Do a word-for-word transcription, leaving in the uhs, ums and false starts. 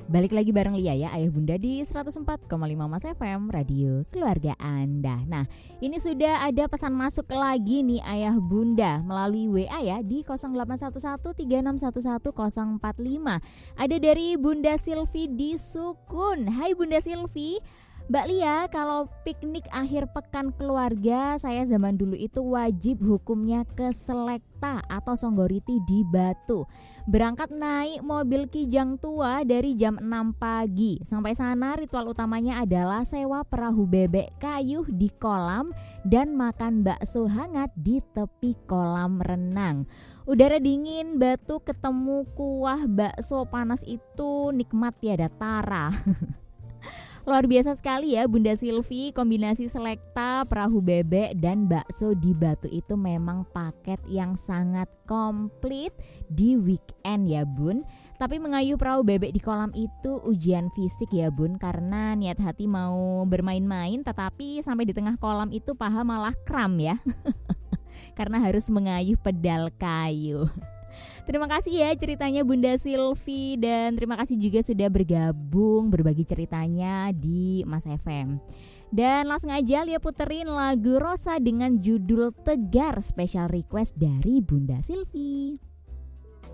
Balik lagi bareng Lia ya, Ayah Bunda di seratus empat koma lima Mas F M, Radio Keluarga Anda. Nah, ini sudah ada pesan masuk lagi nih Ayah Bunda melalui W A ya di nol delapan satu satu tiga enam satu satu nol empat lima. Ada dari Bunda Silvi di Sukun. Hai Bunda Silvi. Mbak Lia, kalau piknik akhir pekan keluarga, saya zaman dulu itu wajib hukumnya ke Selekta atau Songgoriti di Batu. Berangkat naik mobil Kijang tua dari jam enam pagi. Sampai sana ritual utamanya adalah sewa perahu bebek kayu di kolam dan makan bakso hangat di tepi kolam renang. Udara dingin, Batu ketemu kuah bakso panas itu nikmat tiada tara. Luar biasa sekali ya Bunda Silvi, kombinasi Selekta, perahu bebek, dan bakso di Batu itu memang paket yang sangat komplit di weekend ya Bun. Tapi mengayuh perahu bebek di kolam itu ujian fisik ya Bun, karena niat hati mau bermain-main tetapi sampai di tengah kolam itu paha malah kram ya. Karena harus mengayuh pedal kayu. Terima kasih ya ceritanya Bunda Silvi, dan terima kasih juga sudah bergabung berbagi ceritanya di Mas F M. Dan langsung aja Lia puterin lagu Rosa dengan judul Tegar, special request dari Bunda Silvi.